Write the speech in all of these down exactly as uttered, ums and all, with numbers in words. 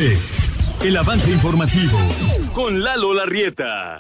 El avance informativo con Lalo Larrieta.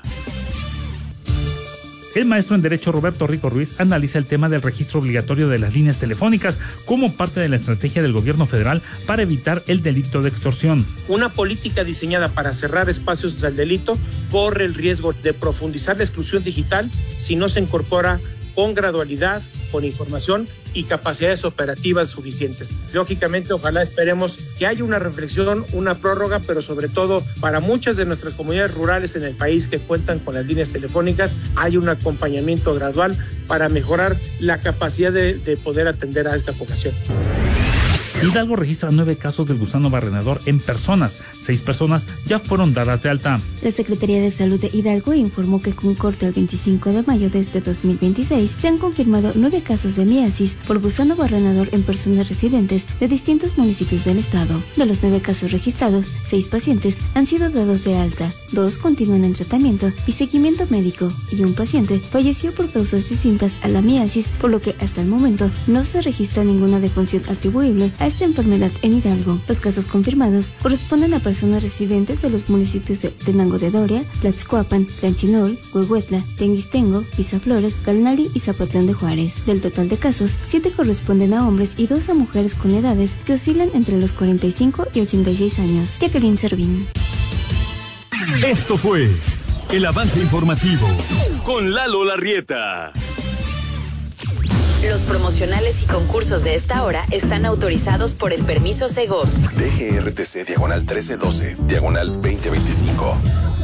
El maestro en Derecho Roberto Rico Ruiz analiza el tema del registro obligatorio de las líneas telefónicas como parte de la estrategia del gobierno federal para evitar el delito de extorsión. Una política diseñada para cerrar espacios del delito corre el riesgo de profundizar la exclusión digital si no se incorpora con gradualidad, con información y capacidades operativas suficientes. Lógicamente, ojalá esperemos que haya una reflexión, una prórroga, pero sobre todo para muchas de nuestras comunidades rurales en el país que cuentan con las líneas telefónicas, hay un acompañamiento gradual para mejorar la capacidad de, de poder atender a esta población. Hidalgo registra nueve casos del gusano barrenador en personas. Seis personas ya fueron dadas de alta. La Secretaría de Salud de Hidalgo informó que con corte al veinticinco de mayo de este dos mil veintiséis se han confirmado nueve casos de miasis por gusano barrenador en personas residentes de distintos municipios del estado. De los nueve casos registrados, seis pacientes han sido dados de alta, dos continúan en tratamiento y seguimiento médico y un paciente falleció por causas distintas a la miasis, por lo que hasta el momento no se registra ninguna defunción atribuible a esta enfermedad en Hidalgo. Los casos confirmados corresponden a personas residentes de los municipios de Tenango de Doria, Tlaxcuapan, Tlanchinol, Huehuetla, Tenguistengo, Pisaflores, Calnali y Zapotlán de Juárez. Del total de casos, siete corresponden a hombres y dos a mujeres con edades que oscilan entre los cuarenta y cinco y ochenta y seis años. Jacqueline Servín. Esto fue el avance informativo con Lalo Larrieta. Los promocionales y concursos de esta hora están autorizados por el permiso Segov. D G R T C diagonal trece doce, diagonal veinte veinticinco.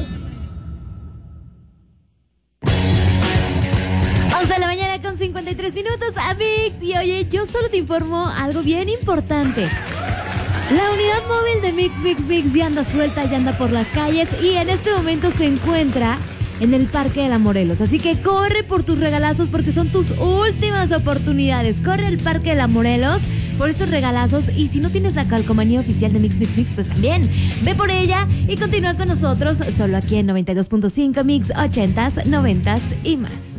once de la mañana con cincuenta y tres minutos, Amix. Y oye, yo solo te informo algo bien importante. La unidad móvil de Mix, Mix, Mix ya anda suelta, ya anda por las calles y en este momento se encuentra en el Parque de la Morelos. Así que corre por tus regalazos porque son tus últimas oportunidades. Corre al Parque de la Morelos por estos regalazos y si no tienes la calcomanía oficial de Mix Mix Mix, pues también ve por ella y continúa con nosotros solo aquí en noventa y dos punto cinco Mix, ochentas, noventas y más.